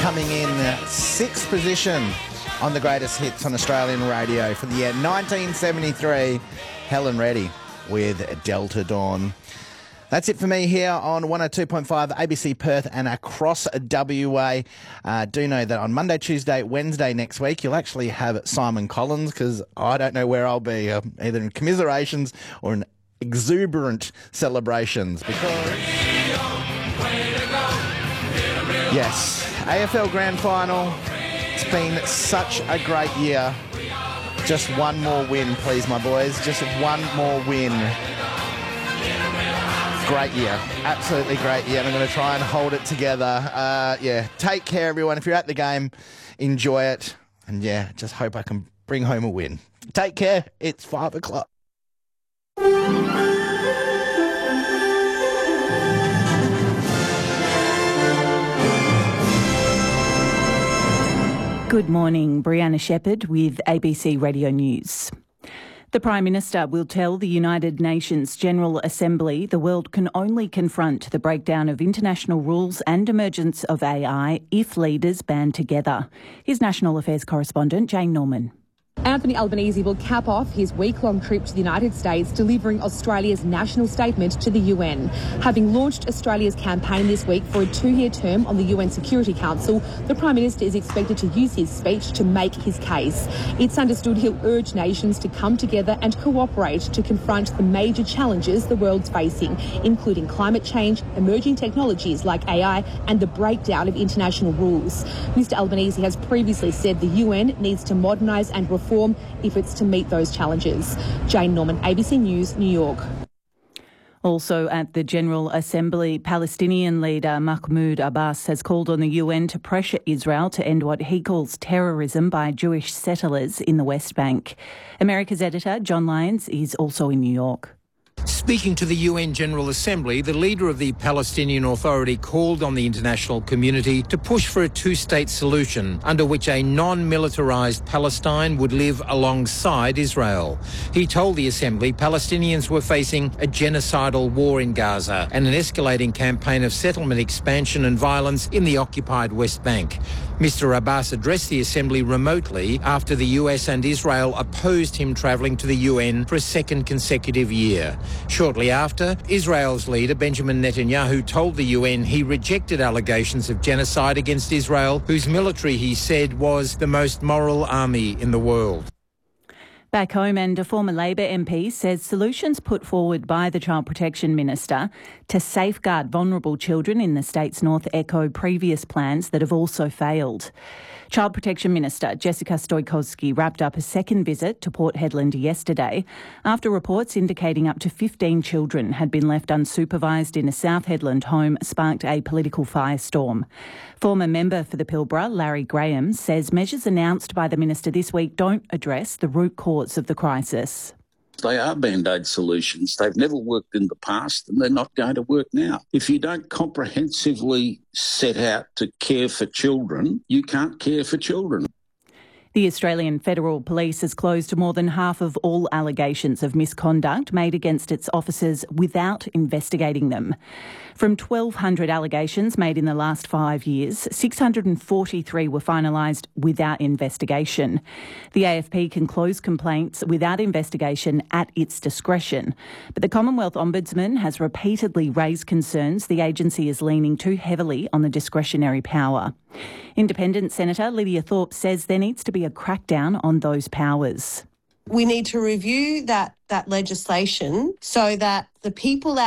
coming in sixth position on the greatest hits on Australian radio for the year 1973. Helen Reddy with Delta Dawn. That's it for me here on 102.5 ABC Perth and across WA. Do know that on Monday, Tuesday, Wednesday next week, you'll actually have Simon Collins, because I don't know where I'll be, either in commiserations or in exuberant celebrations. Because, yes, AFL Grand Final, it's been such a great year. Just one more win, please, my boys. Just one more win. Great year. Absolutely great year. And I'm going to try and hold it together. Take care, everyone. If you're at the game, enjoy it. And, just hope I can bring home a win. Take care. It's 5 o'clock. Good morning, Brianna Shepherd with ABC Radio News. The Prime Minister will tell the United Nations General Assembly the world can only confront the breakdown of international rules and emergence of AI if leaders band together. Here's National Affairs correspondent Jane Norman. Anthony Albanese will cap off his week-long trip to the United States, delivering Australia's national statement to the UN. Having launched Australia's campaign this week for a 2-year term on the UN Security Council, the Prime Minister is expected to use his speech to make his case. It's understood he'll urge nations to come together and cooperate to confront the major challenges the world's facing, including climate change, emerging technologies like AI, and the breakdown of international rules. Mr Albanese has previously said the UN needs to modernise and reform if it's to meet those challenges. Jane Norman, ABC News, New York. Also at the General Assembly, Palestinian leader Mahmoud Abbas has called on the UN to pressure Israel to end what he calls terrorism by Jewish settlers in the West Bank. America's editor John Lyons is also in New York. Speaking to the UN General Assembly, the leader of the Palestinian Authority called on the international community to push for a two-state solution under which a non-militarised Palestine would live alongside Israel. He told the Assembly Palestinians were facing a genocidal war in Gaza and an escalating campaign of settlement expansion and violence in the occupied West Bank. Mr Abbas addressed the Assembly remotely after the US and Israel opposed him travelling to the UN for a second consecutive year. Shortly after, Israel's leader Benjamin Netanyahu told the UN he rejected allegations of genocide against Israel, whose military, he said, was the most moral army in the world. Back home, and a former Labor MP says solutions put forward by the Child Protection Minister to safeguard vulnerable children in the state's north echo previous plans that have also failed. Child Protection Minister Jessica Stoikowski wrapped up a second visit to Port Hedland yesterday after reports indicating up to 15 children had been left unsupervised in a South Hedland home sparked a political firestorm. Former member for the Pilbara, Larry Graham, says measures announced by the minister this week don't address the root cause of the crisis. They are Band-Aid solutions. They've never worked in the past and they're not going to work now. If you don't comprehensively set out to care for children, you can't care for children. The Australian Federal Police has closed more than half of all allegations of misconduct made against its officers without investigating them. From 1,200 allegations made in the last 5 years, 643 were finalised without investigation. The AFP can close complaints without investigation at its discretion. But the Commonwealth Ombudsman has repeatedly raised concerns the agency is leaning too heavily on the discretionary power. Independent Senator Lydia Thorpe says there needs to be a crackdown on those powers. We need to review that legislation so that the people